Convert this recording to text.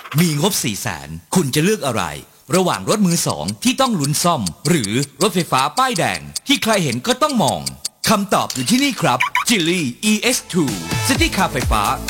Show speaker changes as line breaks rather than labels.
มีงบ 400,000 คุณจะเลือกอะไรระหว่างรถมือสองที่ต้องลุ้นซ่อมหรือรถไฟฟ้าป้ายแดงที่ใครเห็นก็ต้องมองคำตอบอยู่ที่นี่ครับ Geely ES2 ซิตี้คาร์ไฟฟ้า